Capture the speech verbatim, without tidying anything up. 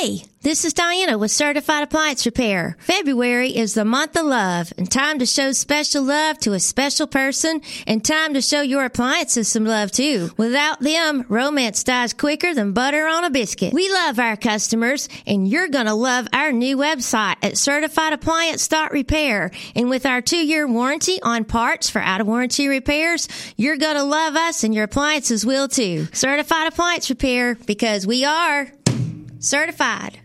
Hey, this is Diana with Certified Appliance Repair. February is the month of love, and time to show special love to a special person, and time to show your appliances some love too. Without them, romance dies quicker than butter on a biscuit. We love our customers, and you're gonna love our new website at certified appliance dot repair. And with our two-year warranty on parts for out-of-warranty repairs, you're gonna love us, and your appliances will too. Certified Appliance Repair, because we are certified.